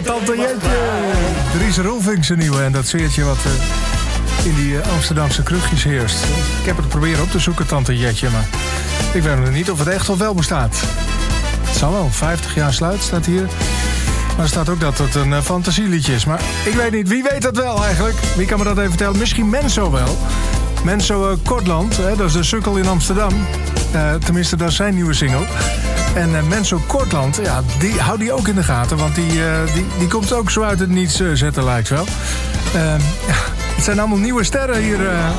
Tante Jetje. Dries Roelvink zijn nieuwe. En dat sfeertje wat in die Amsterdamse kroegjes heerst. Ik heb het proberen op te zoeken, Tante Jetje. Maar ik weet nog niet of het echt of wel bestaat. Het zal wel. 50 jaar sluit staat hier. Maar er staat ook dat het een fantasieliedje is. Maar ik weet niet. Wie weet dat wel eigenlijk? Wie kan me dat even vertellen? Misschien Menso wel. Menso Kortland. Dat is de sukkel in Amsterdam. Tenminste, dat is zijn nieuwe single. En Menso Kortland, ja, hou die ook in de gaten. Want die komt ook zo uit het niets zetten, lijkt wel. Ja, het zijn allemaal nieuwe sterren hier